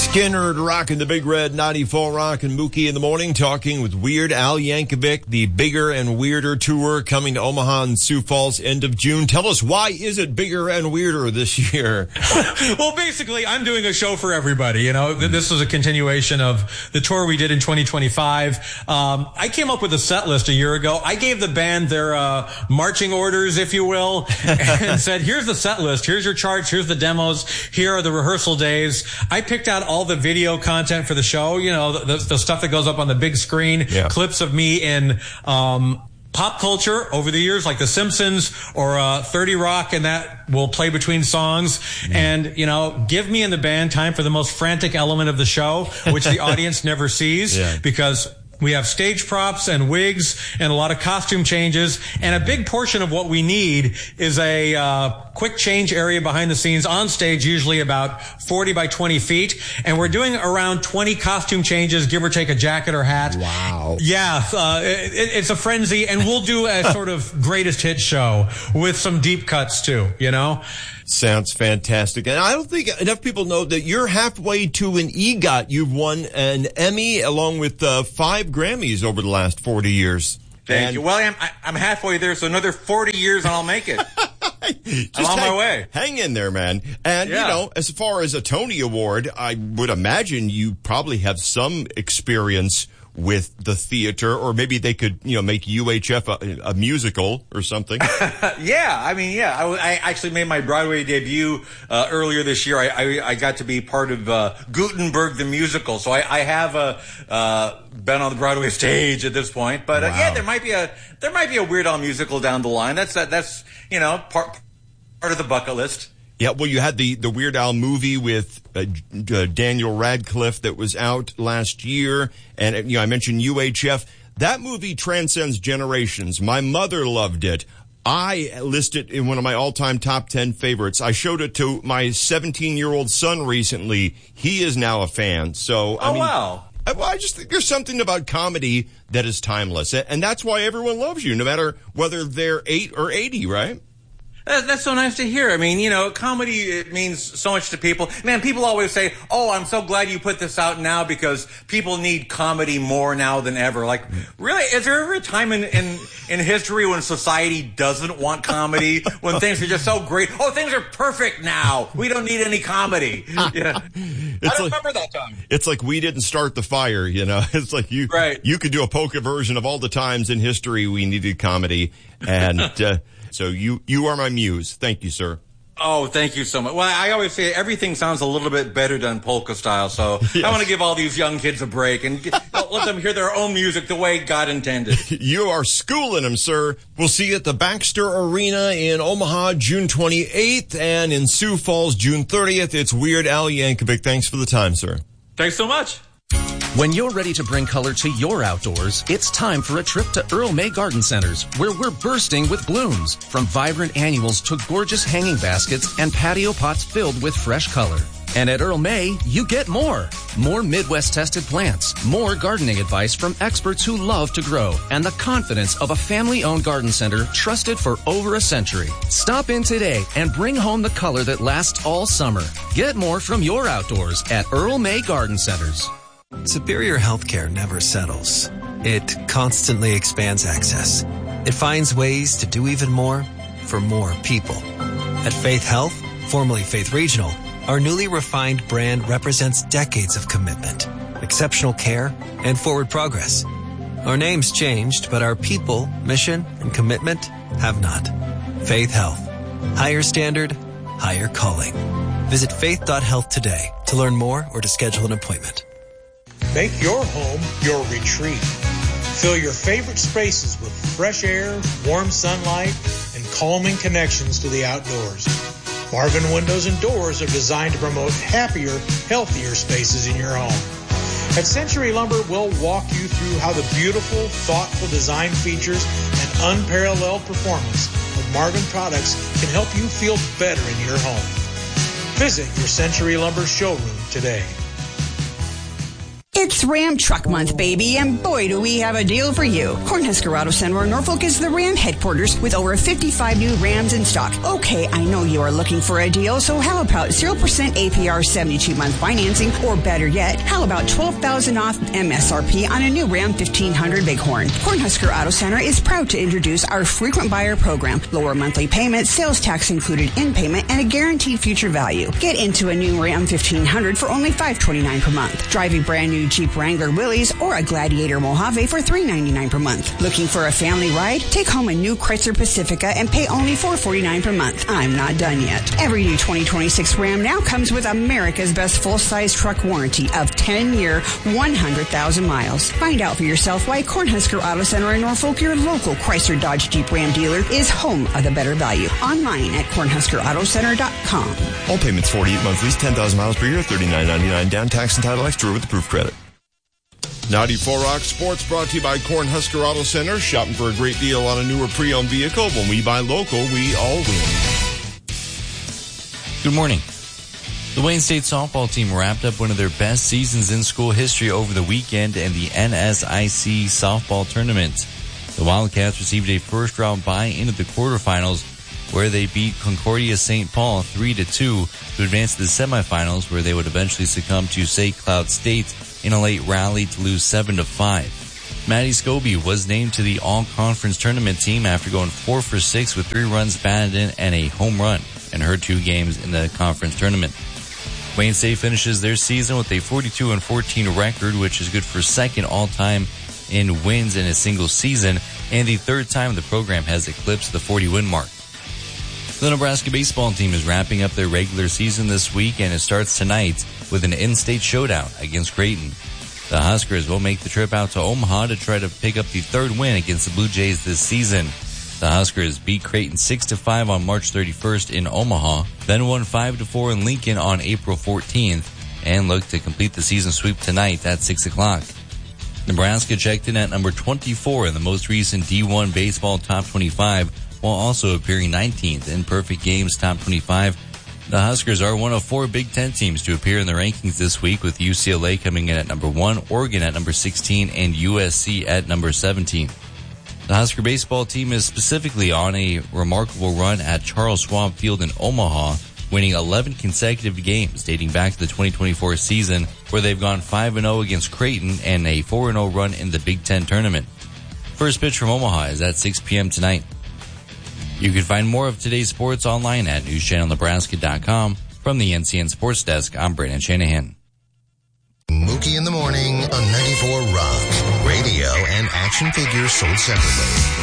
Skinner rocking the Big Red 94 Rock and Mookie in the morning, talking with Weird Al Yankovic, the Bigger and Weirder tour coming to Omaha and Sioux Falls end of June. Tell us, why is it bigger and weirder this year? Well, basically, I'm doing a show for everybody. You know, this was a continuation of the tour we did in 2025. I came up with a set list a year ago. I gave the band their marching orders, if you will, and said, here's the set list. Here's your charts. Here's the demos. Here are the rehearsal days. I picked out all the video content for the show, you know, the stuff that goes up on the big screen, clips of me in pop culture over the years, like The Simpsons or 30 Rock, and that will play between songs. And, you know, give me and the band time for the most frantic element of the show, which the audience never sees, because we have stage props and wigs and a lot of costume changes. And a big portion of what we need is a quick change area behind the scenes on stage, usually about 40 by 20 feet. And we're doing around 20 costume changes, give or take a jacket or hat. Wow. Yeah, it's a frenzy. And we'll do a sort of greatest hit show with some deep cuts too, you know? Sounds fantastic. And I don't think enough people know that you're halfway to an EGOT. You've won an Emmy along with 5 Grammys over the last 40 years. Thank you. Well, I'm halfway there, so another 40 years and I'll make it. I'm on my way. Hang in there, man. And, you know, as far as a Tony Award, I would imagine you probably have some experience with the theater, or maybe they could, you know, make UHF a musical or something. I actually made my Broadway debut earlier this year. I got to be part of Gutenberg the musical, so I have been on the Broadway stage at this point. But there might be a Weird Al musical down the line. That's you know, part of the bucket list. Yeah, well, you had the Weird Al movie with Daniel Radcliffe that was out last year, and you know, I mentioned UHF. That movie transcends generations. My mother loved it. I list it in one of my all-time top 10 favorites. I showed it to my 17-year-old son recently. He is now a fan. So, wow. I just think there's something about comedy that is timeless, and that's why everyone loves you, no matter whether they're 8 or 80, right? That's so nice to hear. I mean, you know, comedy, it means so much to people. Man, people always say, oh, I'm so glad you put this out now because people need comedy more now than ever. Like, really? Is there ever a time in history when society doesn't want comedy? When things are just so great? Oh, things are perfect now. We don't need any comedy. Yeah. I don't remember that time. It's like we didn't start the fire, you know? It's like you could do a polka version of all the times in history we needed comedy. And, so you are my muse. Thank you, sir. Oh, thank you so much. Well, I always say everything sounds a little bit better done polka style, so yes. I want to give all these young kids a break and let them hear their own music the way God intended. You are schooling them, sir. We'll see you at the Baxter Arena in Omaha, June 28th, and in Sioux Falls, June 30th. It's Weird Al Yankovic. Thanks for the time, sir. Thanks so much. When you're ready to bring color to your outdoors, it's time for a trip to Earl May Garden Centers, where we're bursting with blooms. From vibrant annuals to gorgeous hanging baskets and patio pots filled with fresh color. And at Earl May, you get more. More Midwest-tested plants, more gardening advice from experts who love to grow, and the confidence of a family-owned garden center trusted for over a century. Stop in today and bring home the color that lasts all summer. Get more from your outdoors at Earl May Garden Centers. Superior Healthcare never settles. It constantly expands access. It finds ways to do even more for more people. At Faith Health, formerly Faith Regional, our newly refined brand represents decades of commitment, exceptional care, and forward progress. Our name's changed, but our people, mission, and commitment have not. Faith Health. Higher standard, higher calling. Visit faith.health today to learn more or to schedule an appointment. Make your home your retreat. Fill your favorite spaces with fresh air, warm sunlight, and calming connections to the outdoors. Marvin Windows and Doors are designed to promote happier, healthier spaces in your home. At Century Lumber, we'll walk you through how the beautiful, thoughtful design features and unparalleled performance of Marvin products can help you feel better in your home. Visit your Century Lumber showroom today. It's Ram Truck Month, baby, and boy, do we have a deal for you. Cornhusker Auto Center in Norfolk is the Ram headquarters with over 55 new Rams in stock. Okay, I know you are looking for a deal, so how about 0% APR 72-month financing, or better yet, how about $12,000 off MSRP on a new Ram 1500 Bighorn? Cornhusker Auto Center is proud to introduce our frequent buyer program. Lower monthly payments, sales tax included in payment, and a guaranteed future value. Get into a new Ram 1500 for only $529 per month. Drive a brand new Jeep Wrangler Willys or a Gladiator Mojave for $399 per month. Looking for a family ride? Take home a new Chrysler Pacifica and pay only $449 per month. I'm not done yet. Every new 2026 Ram now comes with America's best full-size truck warranty of 10-year, 100,000 miles. Find out for yourself why Cornhusker Auto Center in Norfolk, your local Chrysler Dodge Jeep Ram dealer, is home of the better value. Online at CornhuskerAutoCenter.com. All payments 48 monthlies, 10,000 miles per year, $39.99 down, tax and title extra with the proof credit. 94 Rock Sports brought to you by Cornhusker Auto Center. Shopping for a great deal on a newer pre-owned vehicle. When we buy local, we all win. Good morning. The Wayne State softball team wrapped up one of their best seasons in school history over the weekend in the NSIC softball tournament. The Wildcats received a first-round bye into the quarterfinals, where they beat Concordia St. Paul 3-2 to advance to the semifinals, where they would eventually succumb to St. Cloud State in a late rally to lose 7-5. Maddie Scobie was named to the all-conference tournament team after going 4 for 6 with 3 runs batted in and a home run in her 2 games in the conference tournament. Wayne State finishes their season with a 42-14 record, which is good for second all-time in wins in a single season, and the third time the program has eclipsed the 40-win mark. The Nebraska baseball team is wrapping up their regular season this week, and it starts tonight with an in-state showdown against Creighton. The Huskers will make the trip out to Omaha to try to pick up the third win against the Blue Jays this season. The Huskers beat Creighton 6-5 on March 31st in Omaha, then won 5-4 in Lincoln on April 14th, and look to complete the season sweep tonight at 6 o'clock. Nebraska checked in at number 24 in the most recent D1 baseball top 25, while also appearing 19th in Perfect Games Top 25. The Huskers are one of 4 Big Ten teams to appear in the rankings this week, with UCLA coming in at number 1, Oregon at number 16, and USC at number 17. The Husker baseball team is specifically on a remarkable run at Charles Schwab Field in Omaha, winning 11 consecutive games dating back to the 2024 season, where they've gone 5-0 against Creighton and a 4-0 run in the Big Ten tournament. First pitch from Omaha is at 6 p.m. tonight. You can find more of today's sports online at newschannelnebraska.com. From the NCN Sports Desk, I'm Brandon Shanahan. Mookie in the Morning on 94 Rock. Radio and action figures sold separately.